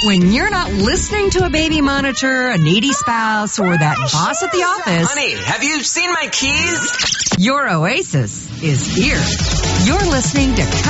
When you're not listening to a baby monitor, a needy spouse, or that boss at the office, Honey, have you seen my keys? your oasis is here. You're listening to